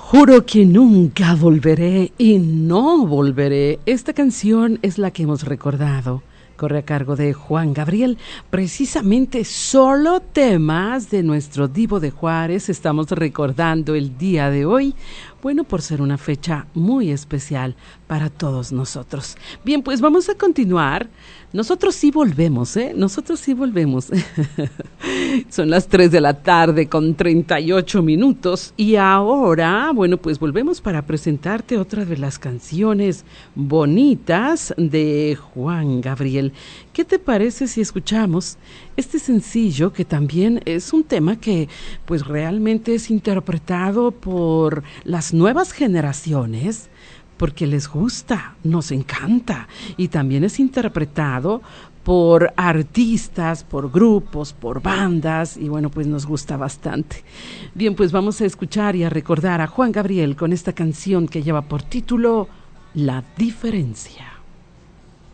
Juro que nunca volveré y no volveré. Esta canción es la que hemos recordado. Corre a cargo de Juan Gabriel. Precisamente solo temas de nuestro Divo de Juárez estamos recordando el día de hoy. Bueno, por ser una fecha muy especial para todos nosotros. Bien, pues vamos a continuar. Nosotros sí volvemos, ¿eh? Nosotros sí volvemos. Son las 3 de la tarde con 38 minutos. Y ahora, bueno, pues volvemos para presentarte otra de las canciones bonitas de Juan Gabriel. ¿Qué te parece si escuchamos este sencillo que también es un tema que pues realmente es interpretado por las nuevas generaciones? Porque les gusta, nos encanta, y también es interpretado por artistas, por grupos, por bandas, y bueno, pues nos gusta bastante. Bien, pues vamos a escuchar y a recordar a Juan Gabriel con esta canción que lleva por título La Diferencia.